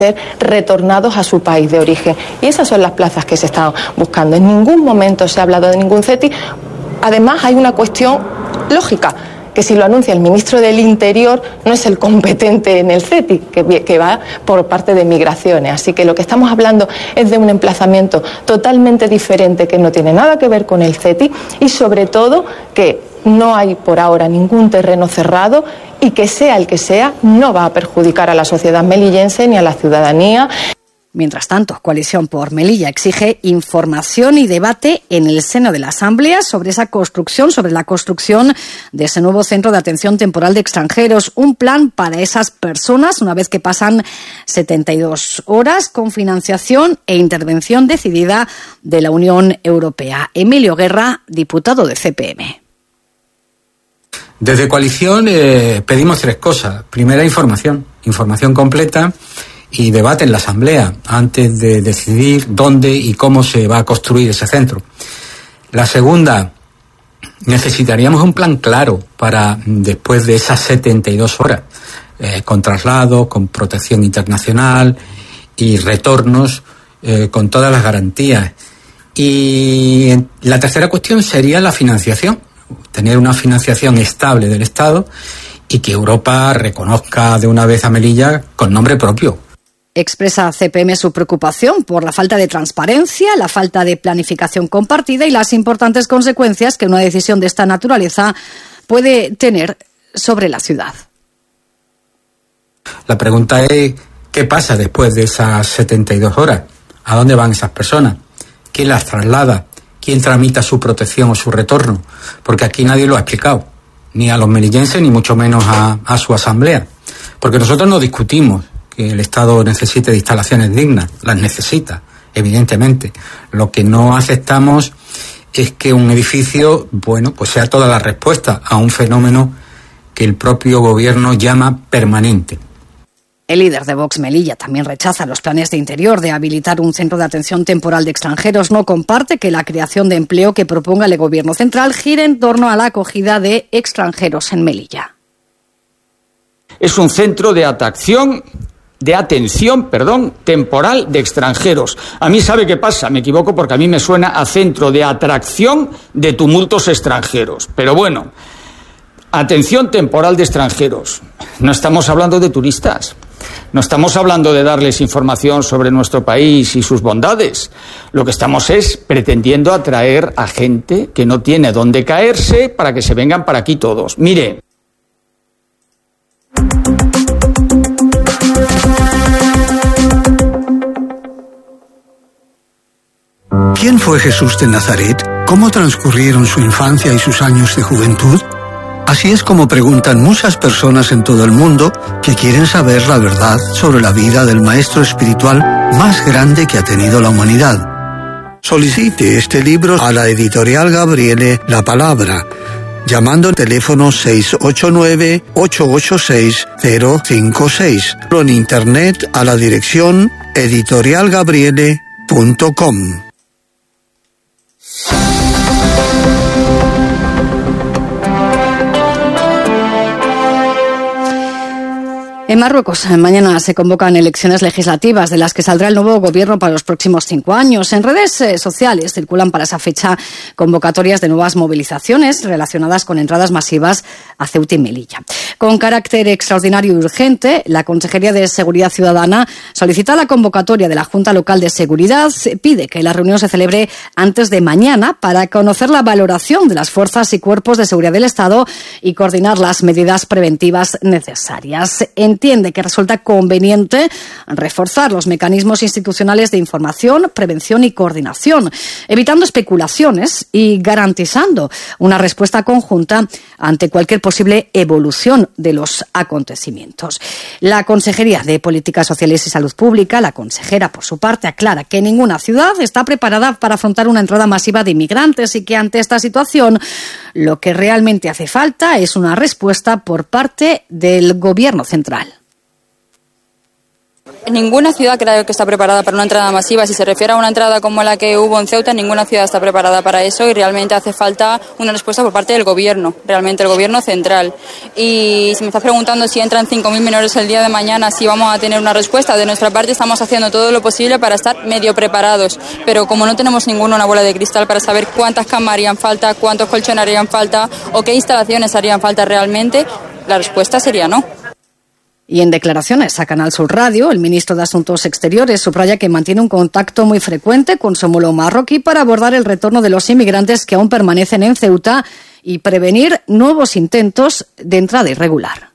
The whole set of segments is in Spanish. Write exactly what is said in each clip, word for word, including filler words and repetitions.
ser retornados a su país de origen. Y esas son las plazas que se están buscando. En ningún momento se ha hablado de ningún C E T I. Además, hay una cuestión lógica, que si lo anuncia el ministro del Interior no es el competente en el C E T I, que, que va por parte de Migraciones. Así que lo que estamos hablando es de un emplazamiento totalmente diferente, que no tiene nada que ver con el C E T I, y sobre todo que no hay por ahora ningún terreno cerrado, y que sea el que sea no va a perjudicar a la sociedad melillense ni a la ciudadanía. Mientras tanto, Coalición por Melilla exige información y debate en el seno de la Asamblea sobre esa construcción, sobre la construcción de ese nuevo centro de atención temporal de extranjeros, un plan para esas personas una vez que pasan setenta y dos horas, con financiación e intervención decidida de la Unión Europea. Emilio Guerra, diputado de C P M. Desde Coalición eh, pedimos tres cosas. Primera, información, información completa y debate en la Asamblea antes de decidir dónde y cómo se va a construir ese centro. La segunda, necesitaríamos un plan claro para después de esas setenta y dos horas, eh, con traslado, con protección internacional y retornos eh, con todas las garantías. Y la tercera cuestión sería la financiación. Tener una financiación estable del Estado y que Europa reconozca de una vez a Melilla con nombre propio. Expresa C P M su preocupación por la falta de transparencia, la falta de planificación compartida y las importantes consecuencias que una decisión de esta naturaleza puede tener sobre la ciudad. La pregunta es, ¿qué pasa después de esas setenta y dos horas? ¿A dónde van esas personas? ¿Quién las traslada? ¿Quién tramita su protección o su retorno? Porque aquí nadie lo ha explicado, ni a los melillenses, ni mucho menos a, a su asamblea. Porque nosotros no discutimos que el Estado necesite de instalaciones dignas, las necesita, evidentemente. Lo que no aceptamos es que un edificio, bueno, pues sea toda la respuesta a un fenómeno que el propio gobierno llama permanente. El líder de Vox Melilla también rechaza los planes de Interior de habilitar un centro de atención temporal de extranjeros. No comparte que la creación de empleo que proponga el Gobierno central gire en torno a la acogida de extranjeros en Melilla. Es un centro de atracción, de atención, perdón, temporal de extranjeros. A mí, ¿sabe qué pasa? Me equivoco porque a mí me suena a centro de atracción de tumultos extranjeros. Pero bueno, atención temporal de extranjeros. No estamos hablando de turistas. No estamos hablando de darles información sobre nuestro país y sus bondades. Lo que estamos es pretendiendo atraer a gente que no tiene dónde caerse para que se vengan para aquí todos. Mire. ¿Quién fue Jesús de Nazaret? ¿Cómo transcurrieron su infancia y sus años de juventud? Así es como preguntan muchas personas en todo el mundo que quieren saber la verdad sobre la vida del maestro espiritual más grande que ha tenido la humanidad. Solicite este libro a la editorial Gabriele La Palabra, llamando al teléfono seis ocho nueve, ocho ocho seis, cero cinco seis o en internet a la dirección editorial gabriele punto com. En Marruecos, mañana se convocan elecciones legislativas de las que saldrá el nuevo gobierno para los próximos cinco años. En redes eh, sociales circulan para esa fecha convocatorias de nuevas movilizaciones relacionadas con entradas masivas a Ceuta y Melilla. Con carácter extraordinario y urgente, la Consejería de Seguridad Ciudadana solicita la convocatoria de la Junta Local de Seguridad. Pide que la reunión se celebre antes de mañana para conocer la valoración de las fuerzas y cuerpos de seguridad del Estado y coordinar las medidas preventivas necesarias. Entiende que resulta conveniente reforzar los mecanismos institucionales de información, prevención y coordinación, evitando especulaciones y garantizando una respuesta conjunta ante cualquier posible evolución de los acontecimientos. La Consejería de Políticas Sociales y Salud Pública, la consejera, por su parte, aclara que ninguna ciudad está preparada para afrontar una entrada masiva de inmigrantes y que ante esta situación lo que realmente hace falta es una respuesta por parte del Gobierno central. Ninguna ciudad creo que está preparada para una entrada masiva. Si se refiere a una entrada como la que hubo en Ceuta, ninguna ciudad está preparada para eso y realmente hace falta una respuesta por parte del gobierno, realmente el gobierno central. Y si me estás preguntando si entran cinco mil menores el día de mañana, si vamos a tener una respuesta, de nuestra parte estamos haciendo todo lo posible para estar medio preparados, pero como no tenemos ninguna una bola de cristal para saber cuántas camas harían falta, cuántos colchones harían falta o qué instalaciones harían falta realmente, la respuesta sería no. Y en declaraciones a Canal Sur Radio, el ministro de Asuntos Exteriores subraya que mantiene un contacto muy frecuente con su homólogo marroquí para abordar el retorno de los inmigrantes que aún permanecen en Ceuta y prevenir nuevos intentos de entrada irregular.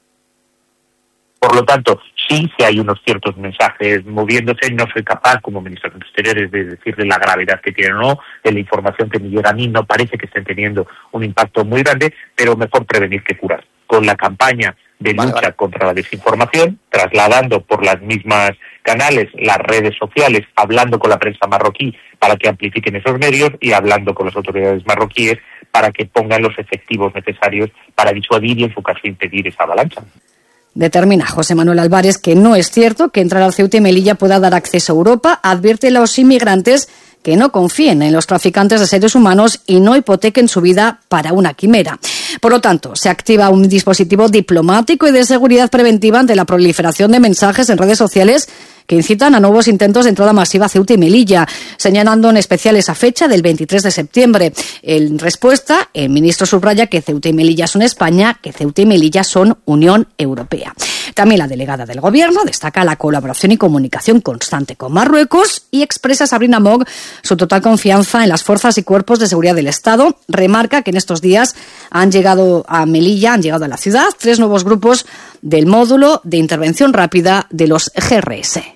Por lo tanto, sí que hay unos ciertos mensajes moviéndose. No soy capaz, como ministro de Exteriores, de decirle la gravedad que tienen o no. De la información que me llega a mí no parece que estén teniendo un impacto muy grande, pero mejor prevenir que curar. Con la campaña de lucha vale, vale. contra la desinformación, trasladando por las mismas canales las redes sociales, hablando con la prensa marroquí para que amplifiquen esos medios y hablando con las autoridades marroquíes para que pongan los efectivos necesarios para disuadir y, en su caso, impedir esa avalancha. Determina José Manuel Álvarez que no es cierto que entrar al Ceuta y Melilla pueda dar acceso a Europa. Advierte a los inmigrantes que no confíen en los traficantes de seres humanos y no hipotequen su vida para una quimera. Por lo tanto, se activa un dispositivo diplomático y de seguridad preventiva ante la proliferación de mensajes en redes sociales que incitan a nuevos intentos de entrada masiva a Ceuta y Melilla, señalando en especial esa fecha del veintitrés de septiembre. En respuesta, el ministro subraya que Ceuta y Melilla son España, que Ceuta y Melilla son Unión Europea. También la delegada del Gobierno destaca la colaboración y comunicación constante con Marruecos y expresa a Sabrina Mogg su total confianza en las fuerzas y cuerpos de seguridad del Estado. Remarca que en estos días han llegado a Melilla, han llegado a la ciudad, tres nuevos grupos del módulo de intervención rápida de los G R S.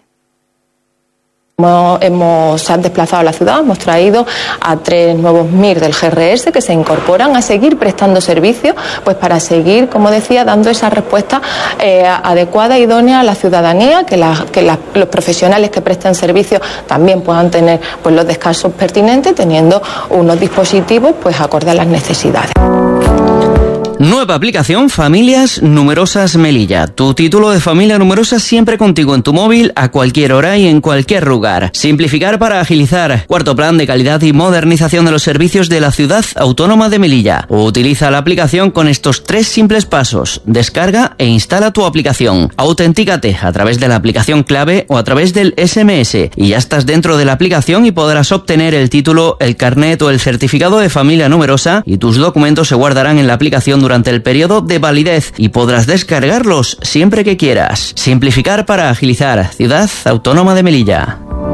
Hemos, hemos, se han desplazado a la ciudad, hemos traído a tres nuevos M I R del G R S que se incorporan a seguir prestando servicio, pues para seguir, como decía, dando esa respuesta eh, adecuada e idónea a la ciudadanía, que, la, que la, los profesionales que prestan servicio también puedan tener pues los descansos pertinentes, teniendo unos dispositivos pues acorde a las necesidades. Nueva aplicación Familias Numerosas Melilla. Tu título de familia numerosa siempre contigo en tu móvil, a cualquier hora y en cualquier lugar. Simplificar para agilizar. Cuarto plan de calidad y modernización de los servicios de la Ciudad Autónoma de Melilla. Utiliza la aplicación con estos tres simples pasos. Descarga e instala tu aplicación. Autentícate a través de la aplicación clave o a través del S M S. Y ya estás dentro de la aplicación y podrás obtener el título, el carnet o el certificado de familia numerosa, y tus documentos se guardarán en la aplicación durante durante el periodo de validez y podrás descargarlos siempre que quieras. Simplificar para agilizar. Ciudad Autónoma de Melilla.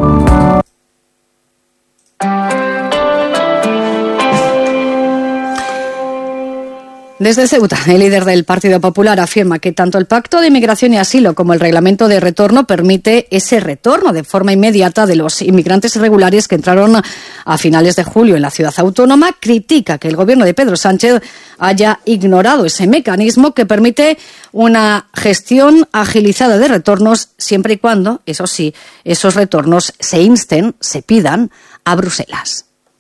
Desde Ceuta, el líder del Partido Popular afirma que tanto el Pacto de Inmigración y Asilo como el Reglamento de Retorno permite ese retorno de forma inmediata de los inmigrantes irregulares que entraron a finales de julio en la ciudad autónoma. Critica que el gobierno de Pedro Sánchez haya ignorado ese mecanismo que permite una gestión agilizada de retornos siempre y cuando, eso sí, esos retornos se insten, se pidan a Bruselas.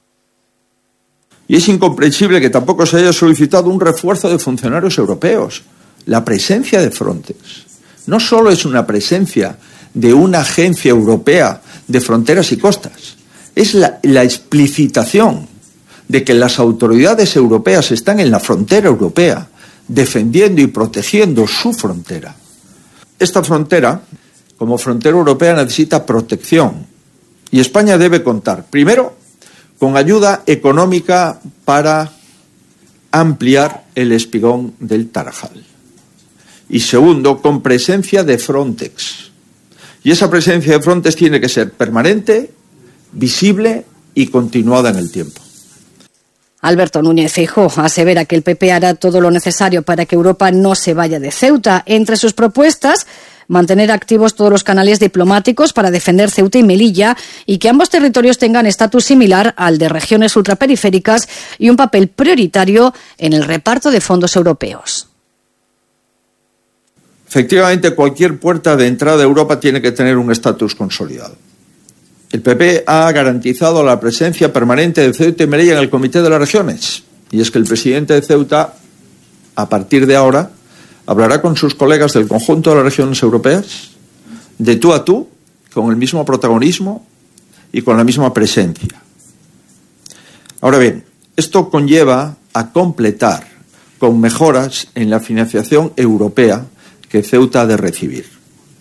Y es incomprensible que tampoco se haya solicitado un refuerzo de funcionarios europeos. La presencia de Frontex no solo es una presencia de una agencia europea de fronteras y costas, es la, la explicitación de que las autoridades europeas están en la frontera europea, defendiendo y protegiendo su frontera. Esta frontera, como frontera europea, necesita protección. Y España debe contar, primero, con ayuda económica para ampliar el espigón del Tarajal. Y segundo, con presencia de Frontex. Y esa presencia de Frontex tiene que ser permanente, visible y continuada en el tiempo. Alberto Núñez Feijóo asevera que el P P hará todo lo necesario para que Europa no se vaya de Ceuta. Entre sus propuestas, mantener activos todos los canales diplomáticos para defender Ceuta y Melilla y que ambos territorios tengan estatus similar al de regiones ultraperiféricas y un papel prioritario en el reparto de fondos europeos. Efectivamente, cualquier puerta de entrada a Europa tiene que tener un estatus consolidado. El P P ha garantizado la presencia permanente de Ceuta y Melilla en el Comité de las Regiones. Y es que el presidente de Ceuta, a partir de ahora, hablará con sus colegas del conjunto de las regiones europeas de tú a tú, con el mismo protagonismo y con la misma presencia. Ahora bien, esto conlleva a completar con mejoras en la financiación europea que Ceuta ha de recibir.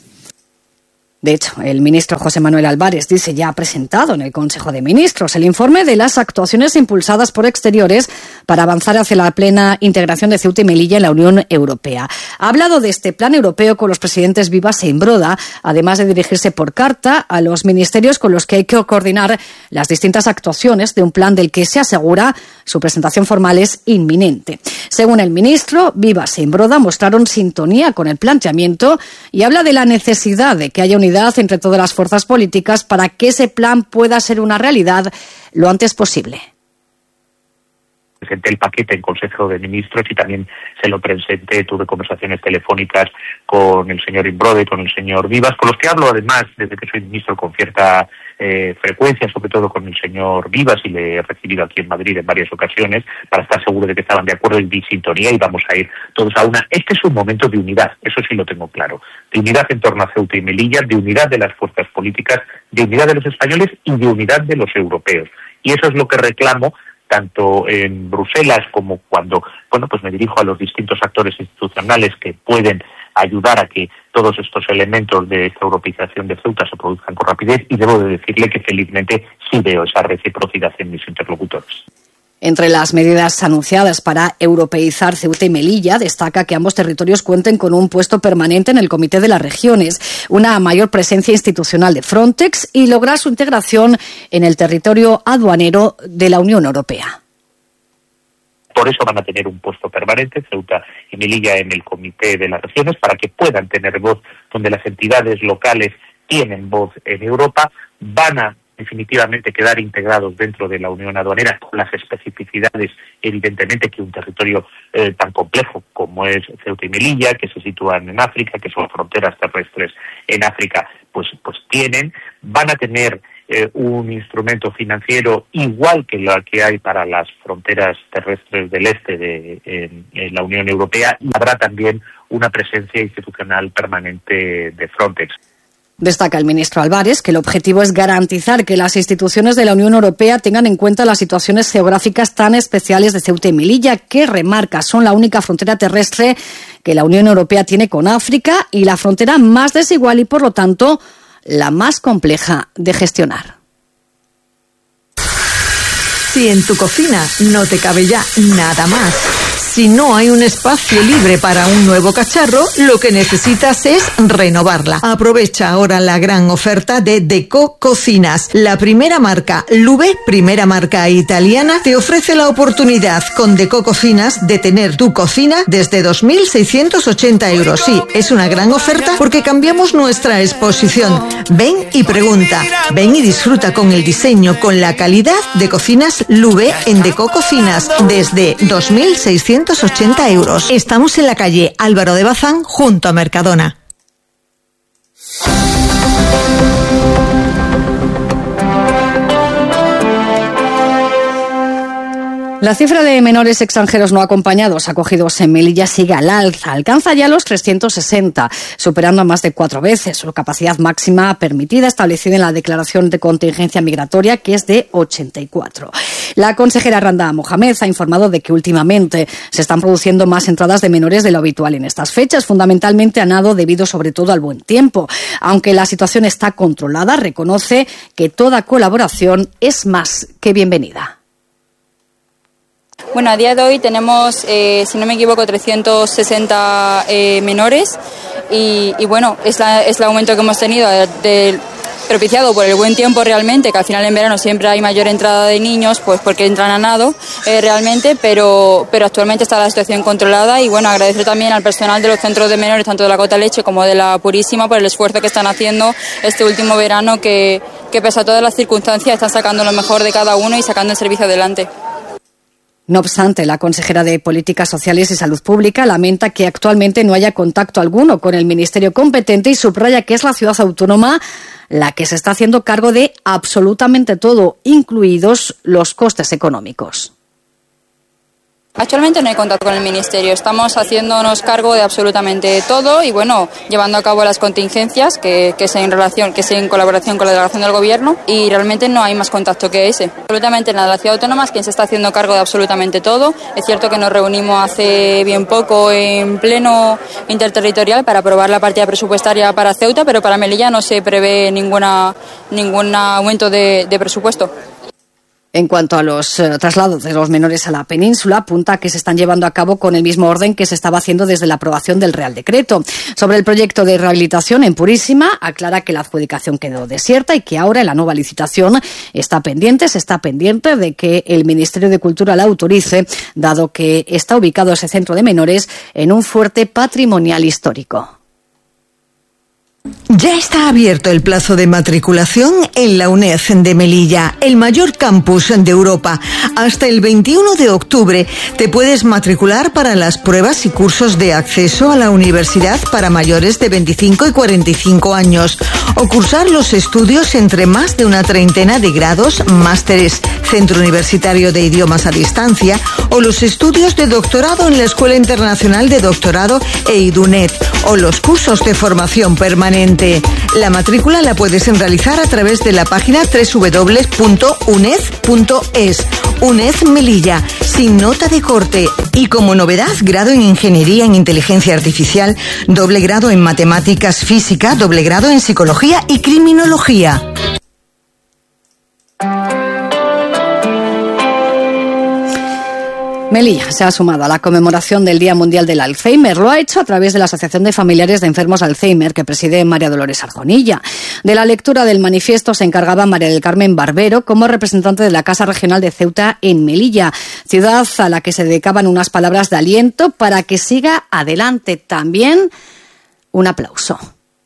De hecho, el ministro José Manuel Álvarez dice ya ha presentado en el Consejo de Ministros el informe de las actuaciones impulsadas por Exteriores para avanzar hacia la plena integración de Ceuta y Melilla en la Unión Europea. Ha hablado de este plan europeo con los presidentes Vivas e Imbroda, además de dirigirse por carta a los ministerios con los que hay que coordinar las distintas actuaciones de un plan del que se asegura su presentación formal es inminente. Según el ministro, Vivas e Imbroda mostraron sintonía con el planteamiento y habla de la necesidad de que haya unidad entre todas las fuerzas políticas para que ese plan pueda ser una realidad lo antes posible. Presenté el paquete en Consejo de Ministros y también se lo presenté, tuve conversaciones telefónicas con el señor Imbroda y con el señor Vivas, con los que hablo además desde que soy ministro con cierta eh, frecuencia, sobre todo con el señor Vivas, y le he recibido aquí en Madrid en varias ocasiones para estar seguro de que estaban de acuerdo y de sintonía y vamos a ir todos a una. Este es un momento de unidad, eso sí lo tengo claro, de unidad en torno a Ceuta y Melilla, de unidad de las fuerzas políticas, de unidad de los españoles y de unidad de los europeos. Y eso es lo que reclamo tanto en Bruselas como cuando, bueno, pues me dirijo a los distintos actores institucionales que pueden ayudar a que todos estos elementos de esta europeización de Ceuta se produzcan con rapidez, y debo de decirle que felizmente sí veo esa reciprocidad en mis interlocutores. Entre las medidas anunciadas para europeizar Ceuta y Melilla, destaca que ambos territorios cuenten con un puesto permanente en el Comité de las Regiones, una mayor presencia institucional de Frontex y lograr su integración en el territorio aduanero de la Unión Europea. Por eso van a tener un puesto permanente, Ceuta y Melilla, en el Comité de las Regiones, para que puedan tener voz donde las entidades locales tienen voz en Europa. Van a definitivamente quedar integrados dentro de la Unión Aduanera con las especificidades, evidentemente, que un territorio eh, tan complejo como es Ceuta y Melilla, que se sitúan en África, que son fronteras terrestres en África, pues, pues tienen. Van a tener eh, un instrumento financiero igual que la que hay para las fronteras terrestres del este de en, en la Unión Europea, y habrá también una presencia institucional permanente de Frontex. Destaca el ministro Álvarez que el objetivo es garantizar que las instituciones de la Unión Europea tengan en cuenta las situaciones geográficas tan especiales de Ceuta y Melilla, que, remarca, son la única frontera terrestre que la Unión Europea tiene con África y la frontera más desigual y, por lo tanto, la más compleja de gestionar. Si en tu cocina no te cabe ya nada más, si no hay un espacio libre para un nuevo cacharro, lo que necesitas es renovarla. Aprovecha ahora la gran oferta de Deco Cocinas. La primera marca, Lube, primera marca italiana, te ofrece la oportunidad con Deco Cocinas de tener tu cocina desde dos mil seiscientos ochenta euros. Sí, es una gran oferta porque cambiamos nuestra exposición. Ven y pregunta. Ven y disfruta con el diseño, con la calidad de Cocinas Lube en Deco Cocinas desde dos mil seiscientos ochenta euros. Estamos en la calle Álvaro de Bazán, junto a Mercadona. La cifra de menores extranjeros no acompañados acogidos en Melilla sigue al alza. Alcanza ya los trescientos sesenta, superando a más de cuatro veces su capacidad máxima permitida establecida en la Declaración de Contingencia Migratoria, que es de ochenta y cuatro. La consejera Randa Mohamed ha informado de que últimamente se están produciendo más entradas de menores de lo habitual en estas fechas, fundamentalmente a nado debido sobre todo al buen tiempo. Aunque la situación está controlada, reconoce que toda colaboración es más que bienvenida. Bueno, a día de hoy tenemos, eh, si no me equivoco, trescientos sesenta eh, menores y, y bueno, es, la, es el aumento que hemos tenido de, de, propiciado por el buen tiempo realmente, que al final en verano siempre hay mayor entrada de niños, pues porque entran a nado eh, realmente, pero, pero actualmente está la situación controlada y bueno, agradecer también al personal de los centros de menores, tanto de la Cota Leche como de la Purísima, por el esfuerzo que están haciendo este último verano, que, que pese a todas las circunstancias están sacando lo mejor de cada uno y sacando el servicio adelante. No obstante, la consejera de Políticas Sociales y Salud Pública lamenta que actualmente no haya contacto alguno con el ministerio competente y subraya que es la ciudad autónoma la que se está haciendo cargo de absolutamente todo, incluidos los costes económicos. Actualmente no hay contacto con el Ministerio, estamos haciéndonos cargo de absolutamente todo y bueno, llevando a cabo las contingencias que, que, es en relación, que es en colaboración con la delegación del Gobierno y realmente no hay más contacto que ese. Absolutamente nada, la ciudad autónoma es quien se está haciendo cargo de absolutamente todo. Es cierto que nos reunimos hace bien poco en pleno interterritorial para aprobar la partida presupuestaria para Ceuta, pero para Melilla no se prevé ninguna, ningún aumento de, de presupuesto. En cuanto a los eh, traslados de los menores a la península, apunta que se están llevando a cabo con el mismo orden que se estaba haciendo desde la aprobación del Real Decreto. Sobre el proyecto de rehabilitación en Purísima, aclara que la adjudicación quedó desierta y que ahora en la nueva licitación está pendiente, se está pendiente de que el Ministerio de Cultura la autorice, dado que está ubicado ese centro de menores en un fuerte patrimonial histórico. Ya está abierto el plazo de matriculación en la UNED de Melilla, el mayor campus de Europa. Hasta el veintiuno de octubre te puedes matricular para las pruebas y cursos de acceso a la universidad para mayores de veinticinco y cuarenta y cinco años o cursar los estudios entre más de una treintena de grados, másteres, Centro Universitario de Idiomas a Distancia o los estudios de doctorado en la Escuela Internacional de Doctorado e IDUNET o los cursos de formación permanente. La matrícula la puedes realizar a través de la página doble u doble u doble u punto uned punto es. UNED Melilla, sin nota de corte. Y como novedad, grado en Ingeniería en Inteligencia Artificial, doble grado en Matemáticas Física, doble grado en Psicología y Criminología. Melilla se ha sumado a la conmemoración del Día Mundial del Alzheimer. Lo ha hecho a través de la Asociación de Familiares de Enfermos de Alzheimer, que preside María Dolores Arzonilla. De la lectura del manifiesto se encargaba María del Carmen Barbero como representante de la Casa Regional de Ceuta en Melilla, ciudad a la que se dedicaban unas palabras de aliento para que siga adelante. También un aplauso.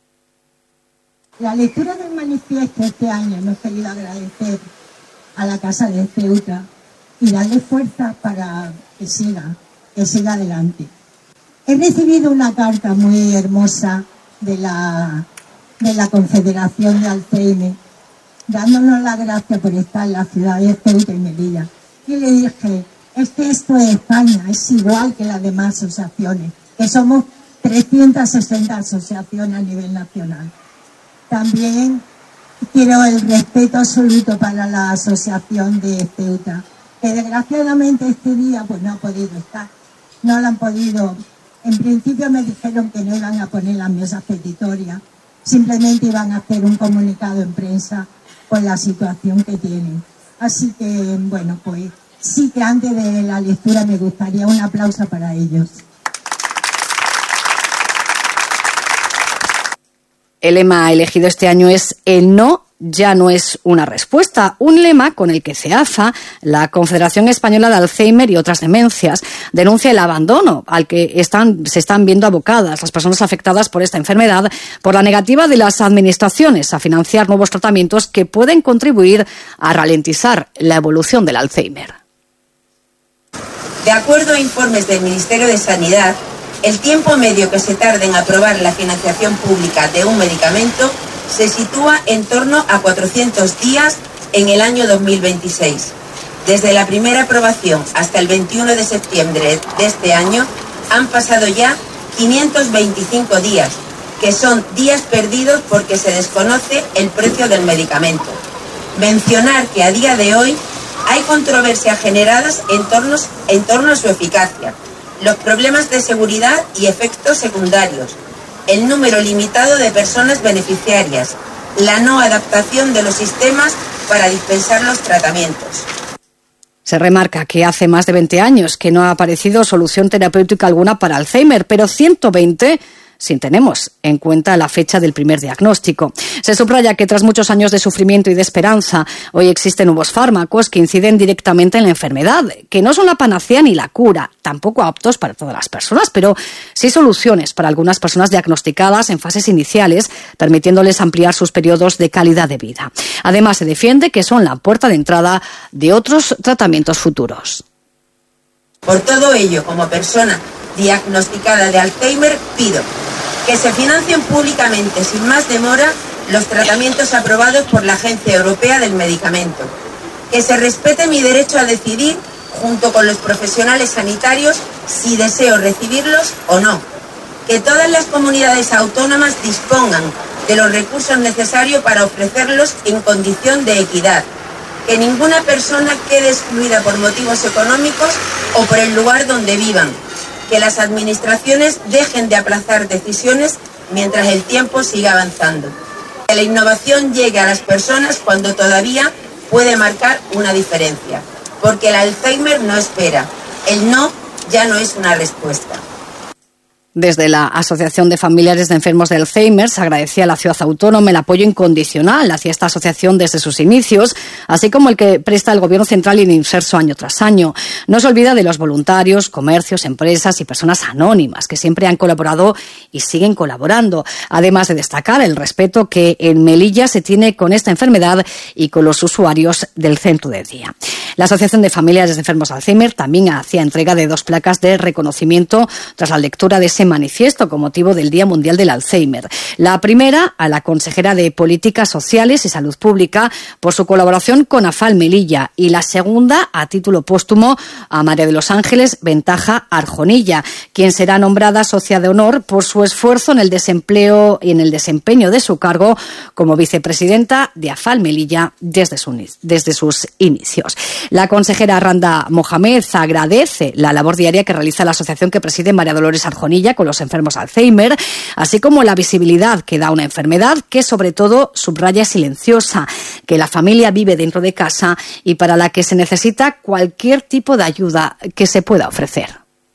La lectura del manifiesto este año hemos querido agradecer a la Casa de Ceuta y darle fuerza para que siga, que siga adelante. He recibido una carta muy hermosa de la, de la Confederación de Alzheimer, dándonos las gracias por estar en la ciudad de Ceuta y Melilla. Y le dije, es que esto es España, es igual que las demás asociaciones, que somos trescientas sesenta asociaciones a nivel nacional. También quiero el respeto absoluto para la asociación de Ceuta, que desgraciadamente este día pues no ha podido estar, no lo han podido. En principio me dijeron que no iban a poner las mesas petitorias, simplemente iban a hacer un comunicado en prensa por la situación que tienen. Así que, bueno, pues sí que antes de la lectura me gustaría un aplauso para ellos. El lema elegido este año es el no ya no es una respuesta, un lema con el que CEAFA, la Confederación Española de Alzheimer y otras demencias, denuncia el abandono al que están, se están viendo abocadas las personas afectadas por esta enfermedad por la negativa de las administraciones a financiar nuevos tratamientos que pueden contribuir a ralentizar la evolución del Alzheimer. De acuerdo a informes del Ministerio de Sanidad, el tiempo medio que se tarda en aprobar la financiación pública de un medicamento se sitúa en torno a cuatrocientos días en el año dos mil veintiséis. Desde la primera aprobación hasta el veintiuno de septiembre de este año han pasado ya quinientos veinticinco días, que son días perdidos porque se desconoce el precio del medicamento. Mencionar que a día de hoy hay controversias generadas en torno, en torno a su eficacia, los problemas de seguridad y efectos secundarios, el número limitado de personas beneficiarias, la no adaptación de los sistemas para dispensar los tratamientos. Se remarca que hace más de veinte años que no ha aparecido solución terapéutica alguna para Alzheimer, pero ciento veinte si tenemos en cuenta la fecha del primer diagnóstico. Se subraya que tras muchos años de sufrimiento y de esperanza, hoy existen nuevos fármacos que inciden directamente en la enfermedad, que no son la panacea ni la cura, tampoco aptos para todas las personas, pero sí soluciones para algunas personas diagnosticadas en fases iniciales, permitiéndoles ampliar sus periodos de calidad de vida. Además, se defiende que son la puerta de entrada de otros tratamientos futuros. Por todo ello, como persona diagnosticada de Alzheimer, pido que se financien públicamente, sin más demora, los tratamientos aprobados por la Agencia Europea del Medicamento, que se respete mi derecho a decidir junto con los profesionales sanitarios, si deseo recibirlos o no. Que todas las comunidades autónomas dispongan de los recursos necesarios para ofrecerlos en condición de equidad. Que ninguna persona quede excluida por motivos económicos o por el lugar donde vivan. Que las administraciones dejen de aplazar decisiones mientras el tiempo siga avanzando. Que la innovación llegue a las personas cuando todavía puede marcar una diferencia. Porque el Alzheimer no espera. El no ya no es una respuesta. Desde la Asociación de Familiares de Enfermos de Alzheimer se agradecía a la ciudad autónoma el apoyo incondicional hacia esta asociación desde sus inicios, así como el que presta el Gobierno central in inserso año tras año. No se olvida de los voluntarios, comercios, empresas y personas anónimas que siempre han colaborado y siguen colaborando, además de destacar el respeto que en Melilla se tiene con esta enfermedad y con los usuarios del centro de día. La Asociación de Familiares de Enfermos de Alzheimer también hacía entrega de dos placas de reconocimiento tras la lectura de ese manifiesto con motivo del Día Mundial del Alzheimer. La primera a la consejera de Políticas Sociales y Salud Pública por su colaboración con AFAL Melilla y la segunda a título póstumo a María de los Ángeles Ventaja Arjonilla, quien será nombrada socia de honor por su esfuerzo en el desempleo y en el desempeño de su cargo como vicepresidenta de AFAL Melilla desde, su, desde sus inicios. La consejera Randa Mohamed agradece la labor diaria que realiza la asociación que preside María Dolores Arjonilla con los enfermos de Alzheimer, así como la visibilidad que da una enfermedad que sobre todo subraya silenciosa, que la familia vive dentro de casa y para la que se necesita cualquier tipo de ayuda que se pueda ofrecer.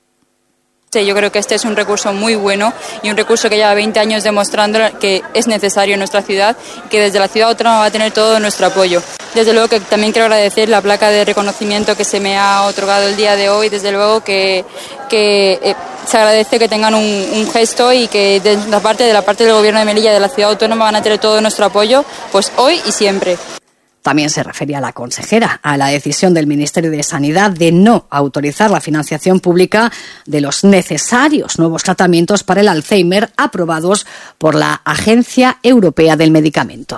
Yo creo que este es un recurso muy bueno y un recurso que lleva veinte años demostrando que es necesario en nuestra ciudad y que desde la ciudad autónoma va a tener todo nuestro apoyo. Desde luego que también quiero agradecer la placa de reconocimiento que se me ha otorgado el día de hoy. Desde luego que, que eh, se agradece que tengan un, un gesto y que de la parte de la parte del Gobierno de Melilla y de la ciudad autónoma van a tener todo nuestro apoyo, pues hoy y siempre. También se refería la consejera a la decisión del Ministerio de Sanidad de no autorizar la financiación pública de los necesarios nuevos tratamientos para el Alzheimer aprobados por la Agencia Europea del Medicamento.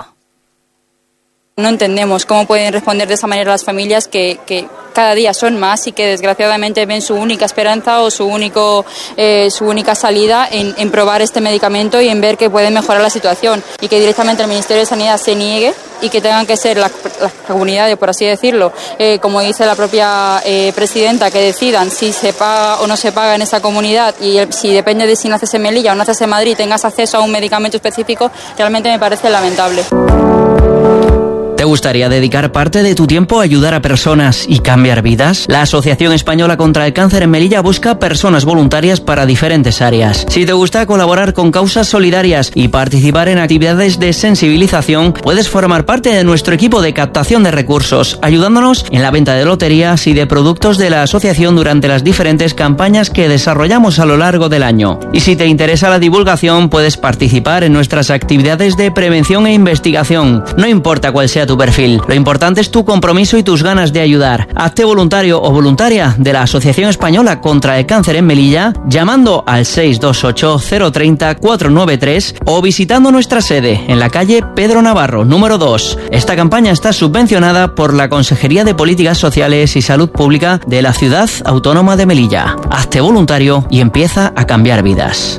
No entendemos cómo pueden responder de esa manera las familias que, que cada día son más y que desgraciadamente ven su única esperanza o su único eh, su única salida en, en probar este medicamento y en ver que pueden mejorar la situación y que directamente el Ministerio de Sanidad se niegue y que tengan que ser las, las comunidades, por así decirlo, eh, como dice la propia eh, presidenta, que decidan si se paga o no se paga en esa comunidad y el, si depende de si naces en Melilla o naces en Madrid tengas acceso a un medicamento específico, realmente me parece lamentable. ¿Te gustaría dedicar parte de tu tiempo a ayudar a personas y cambiar vidas? La Asociación Española contra el Cáncer en Melilla busca personas voluntarias para diferentes áreas. Si te gusta colaborar con causas solidarias y participar en actividades de sensibilización, puedes formar parte de nuestro equipo de captación de recursos, ayudándonos en la venta de loterías y de productos de la asociación durante las diferentes campañas que desarrollamos a lo largo del año. Y si te interesa la divulgación, puedes participar en nuestras actividades de prevención e investigación. No importa cuál sea tu perfil, lo importante es tu compromiso y tus ganas de ayudar. Hazte voluntario o voluntaria de la Asociación Española contra el Cáncer en Melilla llamando al seis dos ocho cero tres cero cuatro nueve tres o visitando nuestra sede en la calle Pedro Navarro, número dos. Esta campaña está subvencionada por la Consejería de Políticas Sociales y Salud Pública de la Ciudad Autónoma de Melilla. Hazte voluntario y empieza a cambiar vidas.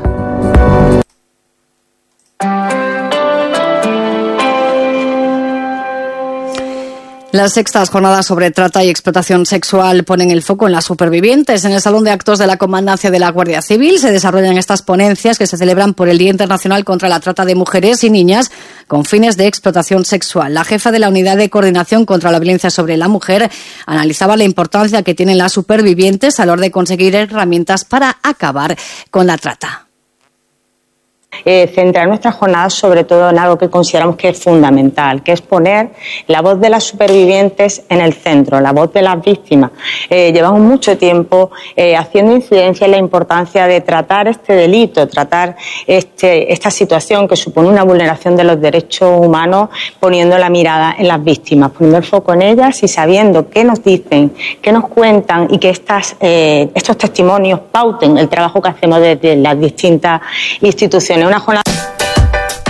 Las sextas jornadas sobre trata y explotación sexual ponen el foco en las supervivientes. En el Salón de Actos de la Comandancia de la Guardia Civil se desarrollan estas ponencias que se celebran por el Día Internacional contra la Trata de Mujeres y Niñas con fines de explotación sexual. La jefa de la Unidad de Coordinación contra la Violencia sobre la Mujer analizaba la importancia que tienen las supervivientes a la hora de conseguir herramientas para acabar con la trata. Eh, centrar nuestras jornadas sobre todo en algo que consideramos que es fundamental, que es poner la voz de las supervivientes en el centro, la voz de las víctimas. Eh, llevamos mucho tiempo eh, haciendo incidencia en la importancia de tratar este delito, tratar este, esta situación que supone una vulneración de los derechos humanos, poniendo la mirada en las víctimas, poniendo el foco en ellas y sabiendo qué nos dicen, qué nos cuentan y que estas, eh, estos testimonios pauten el trabajo que hacemos desde las distintas instituciones. Una jornada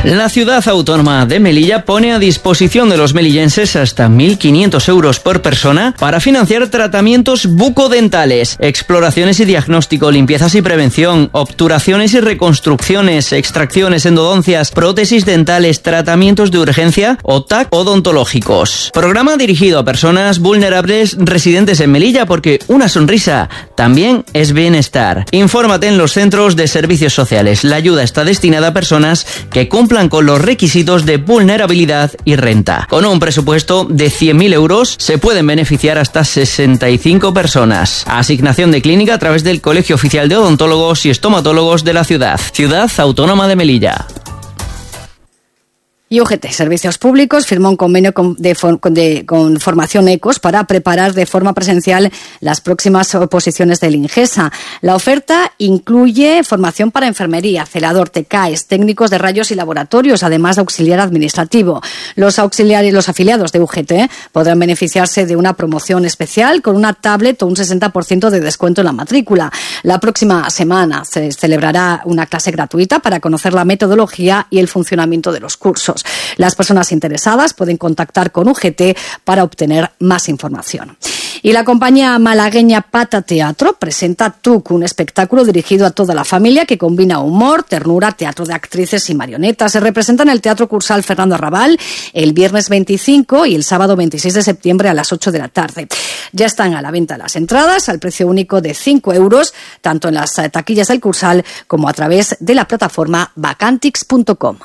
La ciudad autónoma de Melilla pone a disposición de los melillenses hasta mil quinientos euros por persona para financiar tratamientos bucodentales, exploraciones y diagnóstico, limpiezas y prevención, obturaciones y reconstrucciones, extracciones, endodoncias, prótesis dentales, tratamientos de urgencia o T A C odontológicos. Programa dirigido a personas vulnerables residentes en Melilla, porque una sonrisa también es bienestar. Infórmate en los centros de servicios sociales. La ayuda está destinada a personas que cumplan con los requisitos de vulnerabilidad y renta. Con un presupuesto de cien mil euros se pueden beneficiar hasta sesenta y cinco personas. Asignación de clínica a través del Colegio Oficial de Odontólogos y Estomatólogos de la ciudad. Ciudad Autónoma de Melilla. Y U G T Servicios Públicos firmó un convenio con, de, de, con Formación ECOS para preparar de forma presencial las próximas oposiciones del INGESA. La oferta incluye formación para enfermería, celador, T K Es, técnicos de rayos y laboratorios, además de auxiliar administrativo. Los auxiliares, los afiliados de U G T podrán beneficiarse de una promoción especial con una tablet o un sesenta por ciento de descuento en la matrícula. La próxima semana se celebrará una clase gratuita para conocer la metodología y el funcionamiento de los cursos. Las personas interesadas pueden contactar con U G T para obtener más información. Y la compañía malagueña Pata Teatro presenta Tuk, un espectáculo dirigido a toda la familia que combina humor, ternura, teatro de actrices y marionetas. Se representa en el Teatro Cursal Fernando Arrabal el viernes veinticinco y el sábado veintiséis de septiembre a las ocho de la tarde. Ya están a la venta las entradas al precio único de cinco euros, tanto en las taquillas del Cursal como a través de la plataforma vacantix punto com.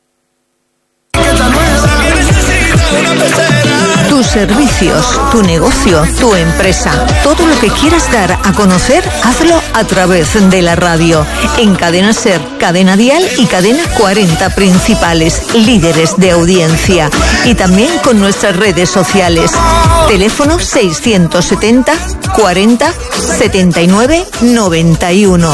Tus servicios, tu negocio, tu empresa, todo lo que quieras dar a conocer, hazlo a través de la radio. En Cadena Ser, Cadena Dial y Cadena cuarenta Principales, líderes de audiencia. Y también con nuestras redes sociales. Teléfono seiscientos setenta cuarenta setenta y nueve noventa y uno.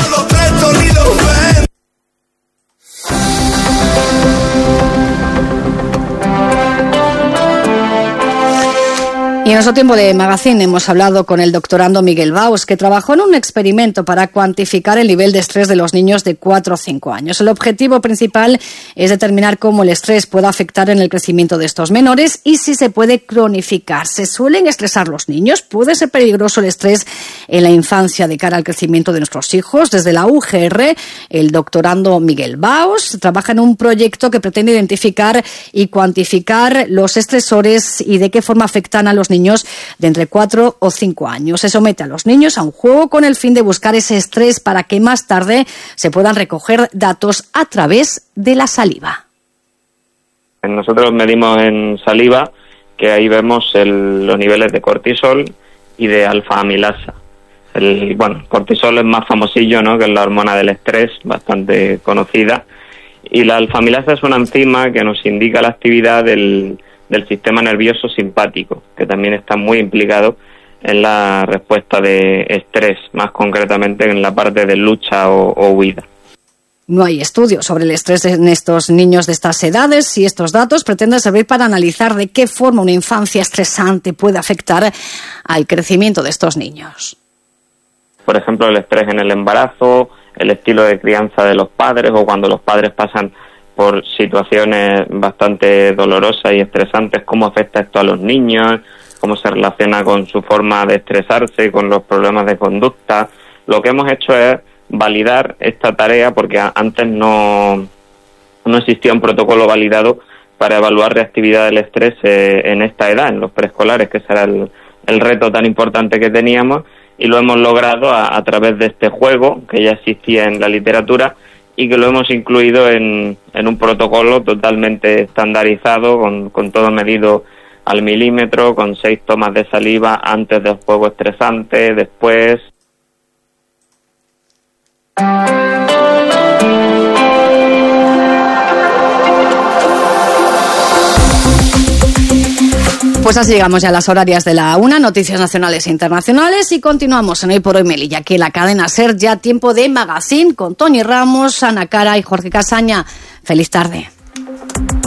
Y en nuestro tiempo de magazine hemos hablado con el doctorando Miguel Baus, que trabajó en un experimento para cuantificar el nivel de estrés de los niños de cuatro o cinco años. El objetivo principal es determinar cómo el estrés puede afectar en el crecimiento de estos menores y si se puede cronificar. ¿Se suelen estresar los niños? ¿Puede ser peligroso el estrés en la infancia de cara al crecimiento de nuestros hijos? Desde la U G R, el doctorando Miguel Baus trabaja en un proyecto que pretende identificar y cuantificar los estresores y de qué forma afectan a los niños de entre cuatro o cinco años. Se somete a los niños a un juego con el fin de buscar ese estrés para que más tarde se puedan recoger datos a través de la saliva. Nosotros medimos en saliva, que ahí vemos el, los niveles de cortisol y de alfa-amilasa. El, bueno, cortisol es más famosillo, ¿no?, que es la hormona del estrés, bastante conocida. Y la alfa-amilasa es una enzima que nos indica la actividad del del sistema nervioso simpático, que también está muy implicado en la respuesta de estrés, más concretamente en la parte de lucha o, o huida. No hay estudios sobre el estrés en estos niños de estas edades y estos datos pretenden servir para analizar de qué forma una infancia estresante puede afectar al crecimiento de estos niños. Por ejemplo, el estrés en el embarazo, el estilo de crianza de los padres o cuando los padres pasan por situaciones bastante dolorosas y estresantes, cómo afecta esto a los niños, cómo se relaciona con su forma de estresarse, con los problemas de conducta. Lo que hemos hecho es validar esta tarea porque antes no, no existía un protocolo validado para evaluar reactividad del estrés eh, en esta edad, en los preescolares, que ese era el, el reto tan importante que teníamos, y lo hemos logrado a, a través de este juego que ya existía en la literatura y que lo hemos incluido en, en un protocolo totalmente estandarizado, con, con todo medido al milímetro, con seis tomas de saliva antes del juego estresante, después. Pues así llegamos ya a las horarias de la una, noticias nacionales e internacionales, y continuamos en Hoy por Hoy Melilla, aquí en la cadena SER, ya tiempo de magazine con Tony Ramos, Ana Cara y Jorge Casaña. Feliz tarde.